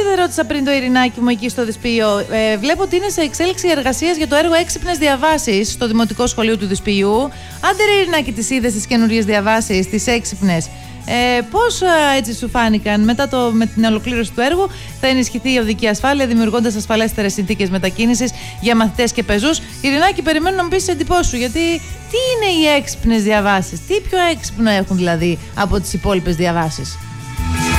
ρώτησα πριν το Ειρηνάκι μου εκεί στο Δυσπύιο. Βλέπω ότι είναι σε εξέλιξη εργασίας για το έργο Έξυπνες Διαβάσεις στο Δημοτικό Σχολείο του Δυσπύιου. Άντε ρε Ειρηνάκι, τις είδες τις καινούριες διαβάσεις, τις έξυπνες? Πώς έτσι σου φάνηκαν? Με την ολοκλήρωση του έργου θα ενισχυθεί η οδική ασφάλεια, δημιουργώντας ασφαλέστερες συνθήκες μετακίνησης για μαθητές και πεζούς. Ειρηνάκη, περιμένω να μου πεις τις εντυπώσεις σου, γιατί τι είναι οι έξυπνες διαβάσεις? Τι πιο έξυπνο έχουν δηλαδή από τις υπόλοιπες διαβάσεις?